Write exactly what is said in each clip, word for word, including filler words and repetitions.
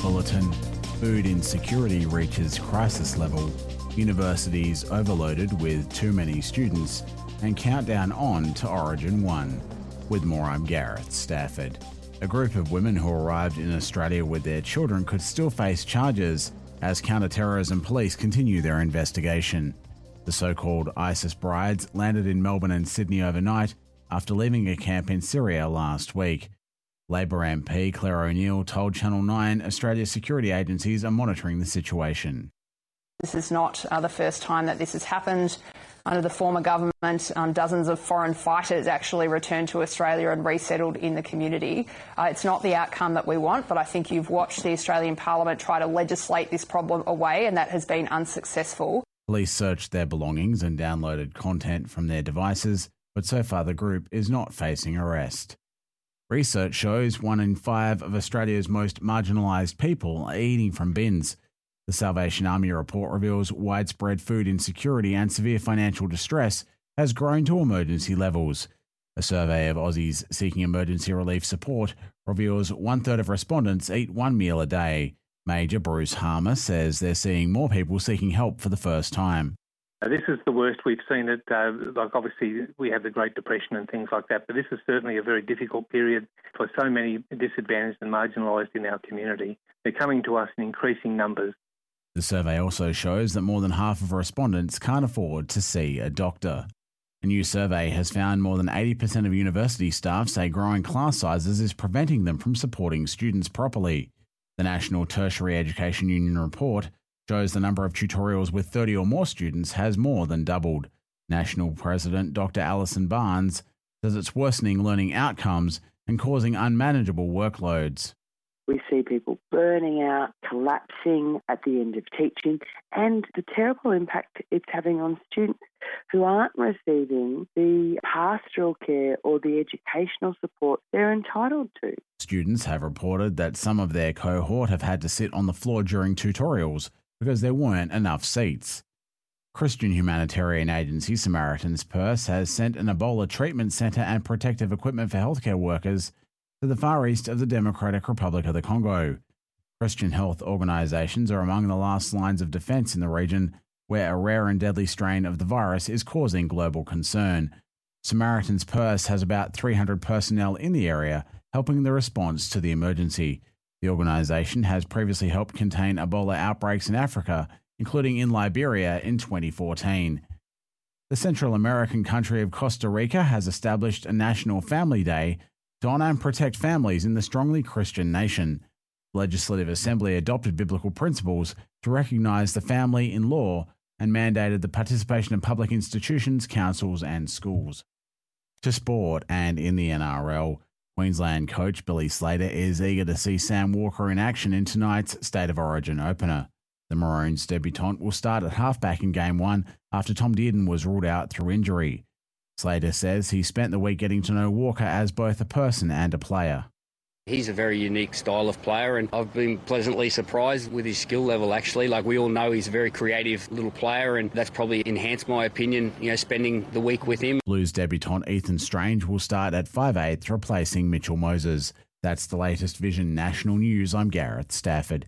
bulletin. Food insecurity reaches crisis level. Universities overloaded with too many students. And countdown on to Origin one. With more, I'm Gareth Stafford. A group of women who arrived in Australia with their children could still face charges as counter-terrorism police continue their investigation. The so-called ISIS brides landed in Melbourne and Sydney overnight after leaving a camp in Syria last week. Labor M P Claire O'Neill told Channel nine Australia's security agencies are monitoring the situation. This is not uh, the first time that this has happened. Under the former government, um, dozens of foreign fighters actually returned to Australia and resettled in the community. Uh, it's not the outcome that we want, but I think you've watched the Australian Parliament try to legislate this problem away, and that has been unsuccessful. Police searched their belongings and downloaded content from their devices, but so far the group is not facing arrest. Research shows one in five of Australia's most marginalised people are eating from bins. The Salvation Army report reveals widespread food insecurity and severe financial distress has grown to emergency levels. A survey of Aussies seeking emergency relief support reveals one-third of respondents eat one meal a day. Major Bruce Harmer says they're seeing more people seeking help for the first time. This is the worst we've seen it. Uh, like obviously we had the Great Depression and things like that, but this is certainly a very difficult period for so many disadvantaged and marginalised in our community. They're coming to us in increasing numbers. The survey also shows that more than half of respondents can't afford to see a doctor. A new survey has found more than eighty percent of university staff say growing class sizes is preventing them from supporting students properly. The National Tertiary Education Union report shows the number of tutorials with thirty or more students has more than doubled. National President Doctor Alison Barnes says it's worsening learning outcomes and causing unmanageable workloads. We see people burning out, collapsing at the end of teaching, and the terrible impact it's having on students who aren't receiving the pastoral care or the educational support they're entitled to. Students have reported that some of their cohort have had to sit on the floor during tutorials because there weren't enough seats. Christian humanitarian agency Samaritan's Purse has sent an Ebola treatment centre and protective equipment for healthcare workers to the far east of the Democratic Republic of the Congo. Christian health organisations are among the last lines of defence in the region, where a rare and deadly strain of the virus is causing global concern. Samaritan's Purse has about three hundred personnel in the area, helping the response to the emergency. The organisation has previously helped contain Ebola outbreaks in Africa, including in Liberia in twenty fourteen. The Central American country of Costa Rica has established a National Family Day to honour and protect families in the strongly Christian nation. The Legislative Assembly adopted biblical principles to recognise the family in law and mandated the participation in public institutions, councils and schools. To sport, and in the N R L, Queensland coach Billy Slater is eager to see Sam Walker in action in tonight's State of Origin opener. The Maroons debutant will start at halfback in Game one after Tom Dearden was ruled out through injury. Slater says he spent the week getting to know Walker as both a person and a player. He's a very unique style of player, and I've been pleasantly surprised with his skill level, actually. Like, we all know he's a very creative little player, and that's probably enhanced my opinion, you know, spending the week with him. Blues debutant Ethan Strange will start at five eighth, replacing Mitchell Moses. That's the latest Vision National News. I'm Gareth Stafford.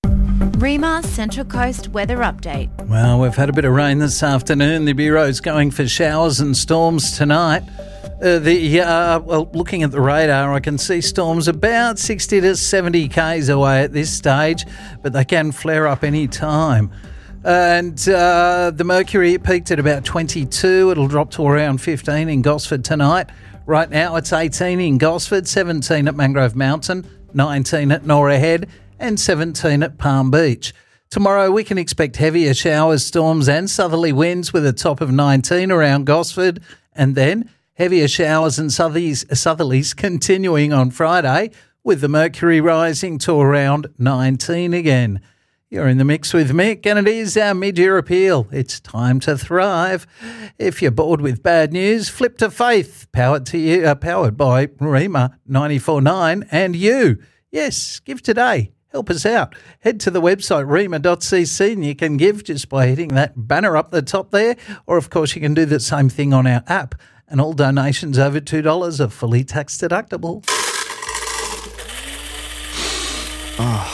REMA Central Coast weather update. Well, we've had a bit of rain this afternoon. The Bureau's going for showers and storms tonight. Uh, the uh, well, looking at the radar, I can see storms about sixty to seventy kays away at this stage, but they can flare up any time. And uh, the mercury peaked at about twenty-two. It'll drop to around fifteen in Gosford tonight. Right now it's eighteen in Gosford, seventeen at Mangrove Mountain, nineteen at Norah Head, and seventeen at Palm Beach. Tomorrow we can expect heavier showers, storms and southerly winds with a top of nineteen around Gosford, and then heavier showers and southerlies, southerlies continuing on Friday, with the mercury rising to around nineteen again. You're in the mix with Mick, and it is our mid-year appeal. It's time to thrive. If you're bored with bad news, flip to Faith, powered to you, uh, powered by REMA ninety-four point nine and you. Yes, give today. Help us out. Head to the website rema dot c c and you can give just by hitting that banner up the top there. Or, of course, you can do the same thing on our app. And all donations over two dollars are fully tax deductible. Oh.